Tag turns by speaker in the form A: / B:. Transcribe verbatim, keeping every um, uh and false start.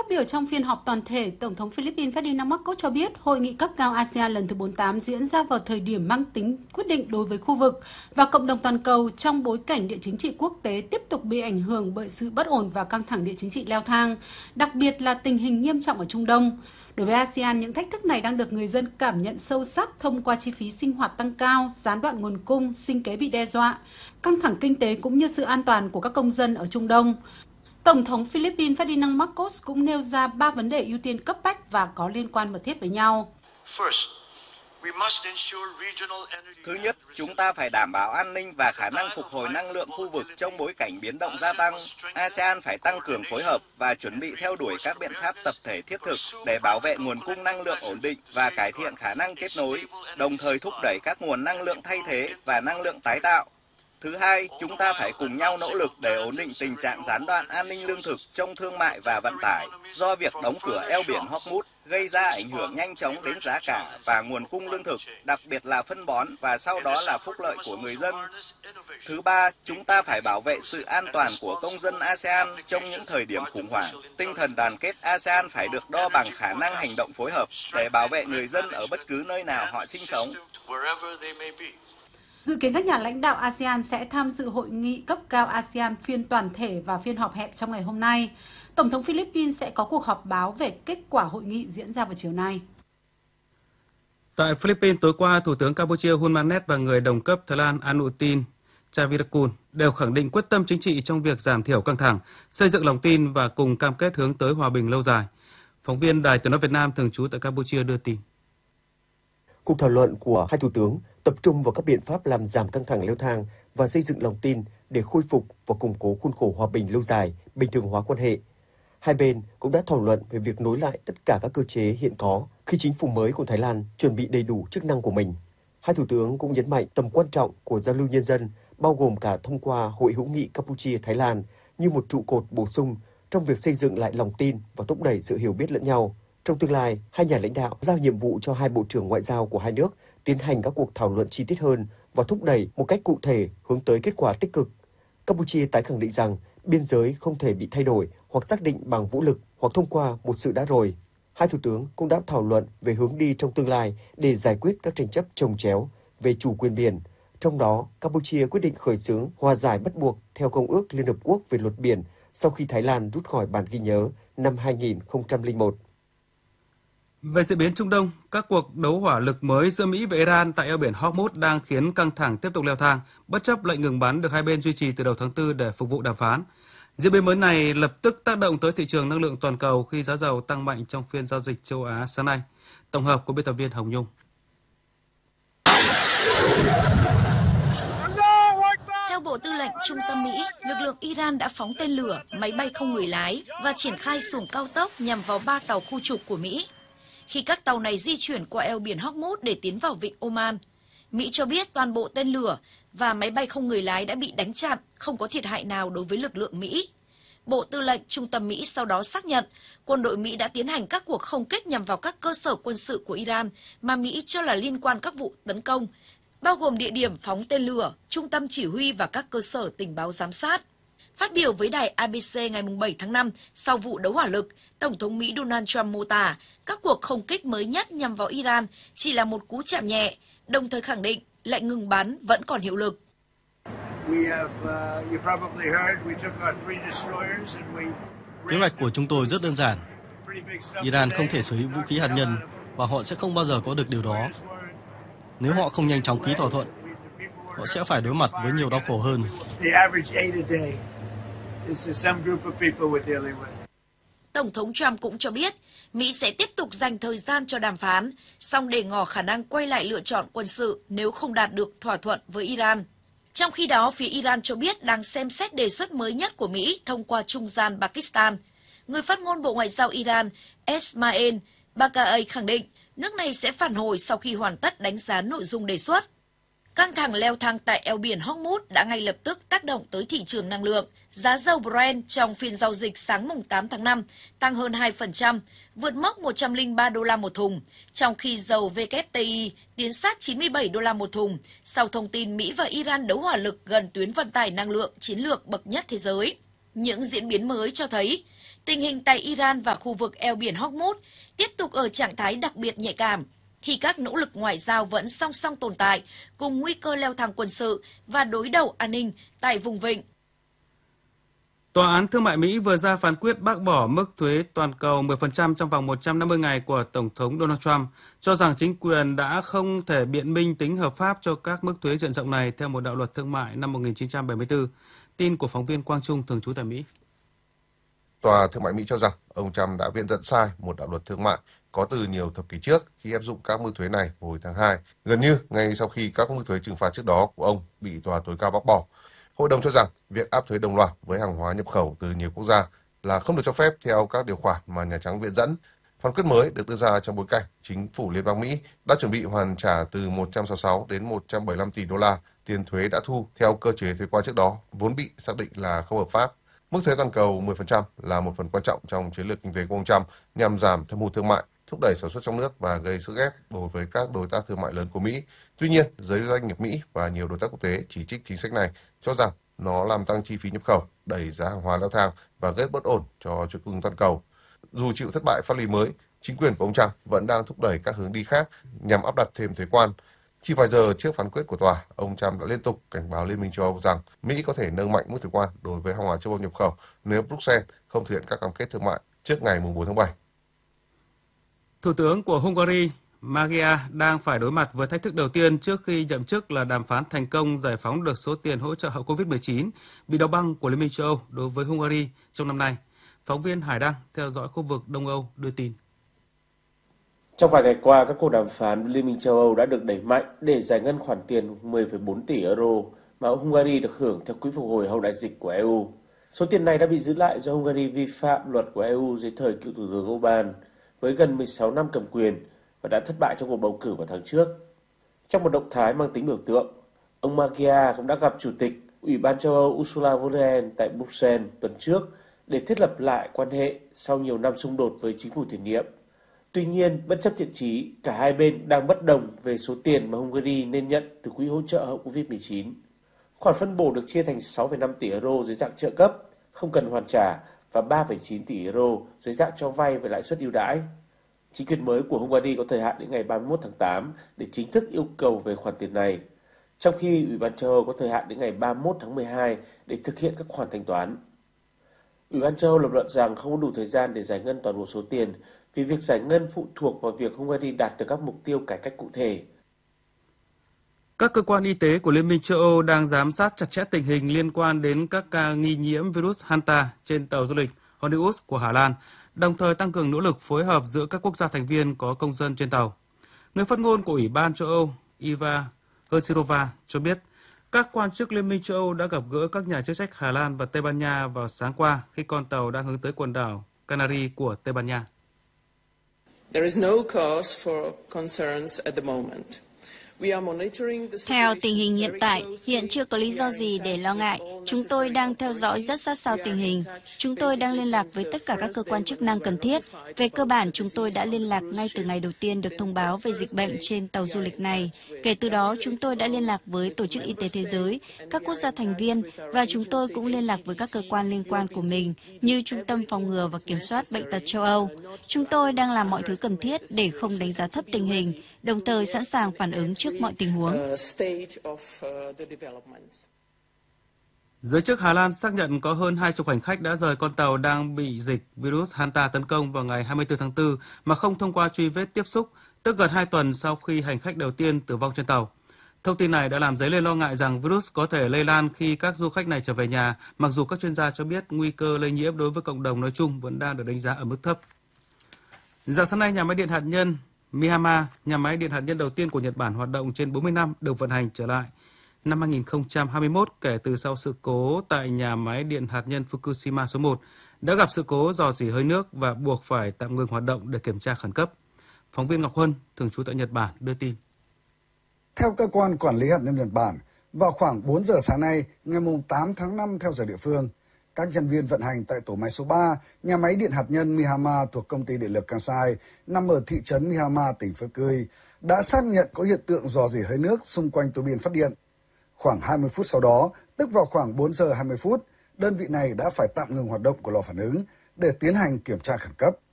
A: Phát biểu trong phiên họp toàn thể, Tổng thống Philippines Ferdinand Marcos cho biết hội nghị cấp cao a sê an lần thứ bốn mươi tám diễn ra vào thời điểm mang tính quyết định đối với khu vực và cộng đồng toàn cầu trong bối cảnh địa chính trị quốc tế tiếp tục bị ảnh hưởng bởi sự bất ổn và căng thẳng địa chính trị leo thang, đặc biệt là tình hình nghiêm trọng ở Trung Đông. Đối với a sê an, những thách thức này đang được người dân cảm nhận sâu sắc thông qua chi phí sinh hoạt tăng cao, gián đoạn nguồn cung, sinh kế bị đe dọa, căng thẳng kinh tế cũng như sự an toàn của các công dân ở Trung Đông. Tổng thống Philippines Ferdinand Marcos cũng nêu ra ba vấn đề ưu tiên cấp bách và có liên quan mật thiết với nhau.
B: Thứ nhất, chúng ta phải đảm bảo an ninh và khả năng phục hồi năng lượng khu vực trong bối cảnh biến động gia tăng. a sê an phải tăng cường phối hợp và chuẩn bị theo đuổi các biện pháp tập thể thiết thực để bảo vệ nguồn cung năng lượng ổn định và cải thiện khả năng kết nối, đồng thời thúc đẩy các nguồn năng lượng thay thế và năng lượng tái tạo. Thứ hai, chúng ta phải cùng nhau nỗ lực để ổn định tình trạng gián đoạn an ninh lương thực trong thương mại và vận tải do việc đóng cửa eo biển Hormuz gây ra ảnh hưởng nhanh chóng đến giá cả và nguồn cung lương thực, đặc biệt là phân bón và sau đó là phúc lợi của người dân. Thứ ba, chúng ta phải bảo vệ sự an toàn của công dân a sê an trong những thời điểm khủng hoảng. Tinh thần đoàn kết a sê an phải được đo bằng khả năng hành động phối hợp để bảo vệ người dân ở bất cứ nơi nào họ sinh sống.
A: Dự kiến các nhà lãnh đạo a sê an sẽ tham dự hội nghị cấp cao a sê an phiên toàn thể và phiên họp hẹp trong ngày hôm nay. Tổng thống Philippines sẽ có cuộc họp báo về kết quả hội nghị diễn ra vào chiều nay.
C: Tại Philippines, tối qua, Thủ tướng Campuchia Hun Manet và người đồng cấp Thái Lan Anutin Charnvirakul đều khẳng định quyết tâm chính trị trong việc giảm thiểu căng thẳng, xây dựng lòng tin và cùng cam kết hướng tới hòa bình lâu dài. Phóng viên Đài Tiếng nói Việt Nam thường trú tại Campuchia đưa tin.
D: Cuộc thảo luận của hai thủ tướng tập trung vào các biện pháp làm giảm căng thẳng leo thang và xây dựng lòng tin để khôi phục và củng cố khuôn khổ hòa bình lâu dài, bình thường hóa quan hệ. Hai bên cũng đã thảo luận về việc nối lại tất cả các cơ chế hiện có khi chính phủ mới của Thái Lan chuẩn bị đầy đủ chức năng của mình. Hai thủ tướng cũng nhấn mạnh tầm quan trọng của giao lưu nhân dân, bao gồm cả thông qua Hội hữu nghị Campuchia-Thái Lan như một trụ cột bổ sung trong việc xây dựng lại lòng tin và thúc đẩy sự hiểu biết lẫn nhau. Trong tương lai, hai nhà lãnh đạo giao nhiệm vụ cho hai bộ trưởng ngoại giao của hai nước tiến hành các cuộc thảo luận chi tiết hơn và thúc đẩy một cách cụ thể hướng tới kết quả tích cực. Campuchia tái khẳng định rằng biên giới không thể bị thay đổi hoặc xác định bằng vũ lực hoặc thông qua một sự đã rồi. Hai thủ tướng cũng đã thảo luận về hướng đi trong tương lai để giải quyết các tranh chấp chồng chéo về chủ quyền biển. Trong đó, Campuchia quyết định khởi xướng hòa giải bắt buộc theo Công ước Liên Hợp Quốc về luật biển sau khi Thái Lan rút khỏi bản ghi nhớ năm hai nghìn không trăm lẻ một.
C: Về diễn biến Trung Đông, các cuộc đấu hỏa lực mới giữa Mỹ và Iran tại eo biển Hormuz đang khiến căng thẳng tiếp tục leo thang, bất chấp lệnh ngừng bắn được hai bên duy trì từ đầu tháng tư để phục vụ đàm phán. Diễn biến mới này lập tức tác động tới thị trường năng lượng toàn cầu khi giá dầu tăng mạnh trong phiên giao dịch châu Á sáng nay. Tổng hợp của biên tập viên Hồng Nhung.
E: Theo Bộ Tư lệnh Trung tâm Mỹ, lực lượng Iran đã phóng tên lửa, máy bay không người lái và triển khai xuồng cao tốc nhằm vào ba tàu khu trục của Mỹ. Khi các tàu này di chuyển qua eo biển Hormuz để tiến vào vịnh Oman, Mỹ cho biết toàn bộ tên lửa và máy bay không người lái đã bị đánh chặn, không có thiệt hại nào đối với lực lượng Mỹ. Bộ Tư lệnh Trung tâm Mỹ sau đó xác nhận quân đội Mỹ đã tiến hành các cuộc không kích nhằm vào các cơ sở quân sự của Iran mà Mỹ cho là liên quan các vụ tấn công, bao gồm địa điểm phóng tên lửa, trung tâm chỉ huy và các cơ sở tình báo giám sát. Phát biểu với đài a bê xê ngày bảy tháng năm sau vụ đấu hỏa lực, Tổng thống Mỹ Donald Trump mô tả các cuộc không kích mới nhất nhằm vào Iran chỉ là một cú chạm nhẹ, đồng thời khẳng định lệnh ngừng bắn vẫn còn hiệu lực.
F: Kế hoạch của chúng tôi rất đơn giản. Iran không thể sở hữu vũ khí hạt nhân và họ sẽ không bao giờ có được điều đó. Nếu họ không nhanh chóng ký thỏa thuận, họ sẽ phải đối mặt với nhiều đau khổ hơn.
E: Tổng thống Trump cũng cho biết Mỹ sẽ tiếp tục dành thời gian cho đàm phán, song để ngỏ khả năng quay lại lựa chọn quân sự nếu không đạt được thỏa thuận với Iran. Trong khi đó, phía Iran cho biết đang xem xét đề xuất mới nhất của Mỹ thông qua trung gian Pakistan. Người phát ngôn Bộ Ngoại giao Iran Esmail Baqai khẳng định nước này sẽ phản hồi sau khi hoàn tất đánh giá nội dung đề xuất. Căng thẳng leo thang tại eo biển Hormuz đã ngay lập tức tác động tới thị trường năng lượng. Giá dầu Brent trong phiên giao dịch sáng mùng tám tháng năm tăng hơn hai phần trăm, vượt mốc một trăm lẻ ba đô la một thùng, trong khi dầu vê kép tê i tiến sát chín mươi bảy đô la một thùng sau thông tin Mỹ và Iran đấu hỏa lực gần tuyến vận tải năng lượng chiến lược bậc nhất thế giới. Những diễn biến mới cho thấy tình hình tại Iran và khu vực eo biển Hormuz tiếp tục ở trạng thái đặc biệt nhạy cảm, khi các nỗ lực ngoại giao vẫn song song tồn tại, cùng nguy cơ leo thang quân sự và đối đầu an ninh tại vùng vịnh.
C: Tòa án Thương mại Mỹ vừa ra phán quyết bác bỏ mức thuế toàn cầu mười phần trăm trong vòng một trăm năm mươi ngày của Tổng thống Donald Trump, cho rằng chính quyền đã không thể biện minh tính hợp pháp cho các mức thuế diện rộng này theo một đạo luật thương mại năm một nghìn chín trăm bảy mươi tư. Tin của phóng viên Quang Trung thường trú tại Mỹ.
G: Tòa Thương mại Mỹ cho rằng ông Trump đã viện dẫn sai một đạo luật thương mại có từ nhiều thập kỷ trước khi áp dụng các mức thuế này hồi tháng hai, gần như ngay sau khi các mức thuế trừng phạt trước đó của ông bị tòa tối cao bác bỏ. Hội đồng cho rằng việc áp thuế đồng loạt với hàng hóa nhập khẩu từ nhiều quốc gia là không được cho phép theo các điều khoản mà Nhà Trắng viện dẫn. Phán quyết mới được đưa ra trong bối cảnh chính phủ Liên bang Mỹ đã chuẩn bị hoàn trả từ một trăm sáu mươi sáu đến một trăm bảy mươi lăm tỷ đô la tiền thuế đã thu theo cơ chế thuế quan trước đó, vốn bị xác định là không hợp pháp. Mức thuế toàn cầu mười phần trăm là một phần quan trọng trong chiến lược kinh tế của ông Trump nhằm giảm thâm hụt thương mại, thúc đẩy sản xuất trong nước và gây sức ép đối với các đối tác thương mại lớn của Mỹ. Tuy nhiên, giới doanh nghiệp Mỹ và nhiều đối tác quốc tế chỉ trích chính sách này, cho rằng nó làm tăng chi phí nhập khẩu, đẩy giá hàng hóa leo thang và gây bất ổn cho chuỗi cung toàn cầu. Dù chịu thất bại pháp lý mới, chính quyền của ông Trump vẫn đang thúc đẩy các hướng đi khác nhằm áp đặt thêm thuế quan. Chỉ vài giờ trước phán quyết của tòa, ông Trump đã liên tục cảnh báo Liên minh châu Âu rằng Mỹ có thể nâng mạnh mức thuế quan đối với hàng hóa châu Âu nhập khẩu nếu Bruxelles không thực hiện các cam kết thương mại trước ngày bốn tháng bảy.
C: Thủ tướng của Hungary, Magyar, đang phải đối mặt với thách thức đầu tiên trước khi nhậm chức là đàm phán thành công giải phóng được số tiền hỗ trợ hậu covid mười chín bị đóng băng của Liên minh châu Âu đối với Hungary trong năm nay. Phóng viên Hải Đăng theo dõi khu vực Đông Âu đưa tin.
H: Trong vài ngày qua, các cuộc đàm phán với Liên minh châu Âu đã được đẩy mạnh để giải ngân khoản tiền mười phẩy bốn tỷ euro mà Hungary được hưởng theo quỹ phục hồi hậu đại dịch của e u. Số tiền này đã bị giữ lại do Hungary vi phạm luật của e u dưới thời cựu thủ tướng Orbán với gần mười sáu năm cầm quyền và đã thất bại trong cuộc bầu cử vào tháng trước. Trong một động thái mang tính biểu tượng, ông Magyar cũng đã gặp Chủ tịch Ủy ban châu Âu Ursula von der Leyen tại Bruxelles tuần trước để thiết lập lại quan hệ sau nhiều năm xung đột với chính phủ tiền nhiệm. Tuy nhiên, bất chấp thiện chí, cả hai bên đang bất đồng về số tiền mà Hungary nên nhận từ quỹ hỗ trợ hậu covid mười chín. Khoản phân bổ được chia thành sáu phẩy năm tỷ euro dưới dạng trợ cấp, không cần hoàn trả, và ba phẩy chín tỷ euro dưới dạng cho vay với lãi suất ưu đãi. Chính quyền mới của Hungary có thời hạn đến ngày ba mươi mốt tháng tám để chính thức yêu cầu về khoản tiền này, trong khi Ủy ban châu Âu có thời hạn đến ngày ba mươi mốt tháng mười hai để thực hiện các khoản thanh toán. Ủy ban châu Âu lập luận rằng không có đủ thời gian để giải ngân toàn bộ số tiền vì việc giải ngân phụ thuộc vào việc Hungary đạt được các mục tiêu cải cách cụ thể.
C: Các cơ quan y tế của Liên minh châu Âu đang giám sát chặt chẽ tình hình liên quan đến các ca nghi nhiễm virus Hanta trên tàu du lịch Honius của Hà Lan, đồng thời tăng cường nỗ lực phối hợp giữa các quốc gia thành viên có công dân trên tàu. Người phát ngôn của Ủy ban châu Âu Iva Hersirova cho biết, các quan chức Liên minh châu Âu đã gặp gỡ các nhà chức trách Hà Lan và Tây Ban Nha vào sáng qua khi con tàu đang hướng tới quần đảo Canary của Tây Ban Nha.
I: There is no cause for concerns at the moment.
J: Theo tình hình hiện tại, hiện chưa có lý do gì để lo ngại. Chúng tôi đang theo dõi rất sát sao tình hình. Chúng tôi đang liên lạc với tất cả các cơ quan chức năng cần thiết. Về cơ bản, chúng tôi đã liên lạc ngay từ ngày đầu tiên được thông báo về dịch bệnh trên tàu du lịch này. Kể từ đó, chúng tôi đã liên lạc với Tổ chức Y tế Thế giới, các quốc gia thành viên và chúng tôi cũng liên lạc với các cơ quan liên quan của mình như Trung tâm Phòng ngừa và Kiểm soát Bệnh tật châu Âu. Chúng tôi đang làm mọi thứ cần thiết để không đánh giá thấp tình hình, đồng thời sẵn sàng phản ứng trước mọi tình huống.
C: Giới chức Hà Lan xác nhận có hơn hai chục hành khách đã rời con tàu đang bị dịch virus Hanta tấn công vào ngày hai mươi tư tháng tư mà không thông qua truy vết tiếp xúc, tức gần hai tuần sau khi hành khách đầu tiên tử vong trên tàu. Thông tin này đã làm dấy lên lo ngại rằng virus có thể lây lan khi các du khách này trở về nhà, mặc dù các chuyên gia cho biết nguy cơ lây nhiễm đối với cộng đồng nói chung vẫn đang được đánh giá ở mức thấp. Rạng sáng nay, nhà máy điện hạt nhân Mihama, nhà máy điện hạt nhân đầu tiên của Nhật Bản hoạt động trên bốn mươi năm, được vận hành trở lại năm hai nghìn không trăm hai mươi mốt kể từ sau sự cố tại nhà máy điện hạt nhân Fukushima số một, đã gặp sự cố rò rỉ hơi nước và buộc phải tạm ngừng hoạt động để kiểm tra khẩn cấp. Phóng viên Ngọc Huân, thường trú tại Nhật Bản, đưa tin.
K: Theo cơ quan quản lý hạt nhân Nhật Bản, vào khoảng bốn giờ sáng nay, ngày tám tháng năm theo giờ địa phương, các nhân viên vận hành tại tổ máy số ba, nhà máy điện hạt nhân Mihama thuộc công ty điện lực Kansai, nằm ở thị trấn Mihama, tỉnh Fukui, đã xác nhận có hiện tượng rò rỉ hơi nước xung quanh tua bin phát điện. Khoảng hai mươi phút sau đó, tức vào khoảng bốn giờ hai mươi phút, đơn vị này đã phải tạm ngừng hoạt động của lò phản ứng để tiến hành kiểm tra khẩn cấp.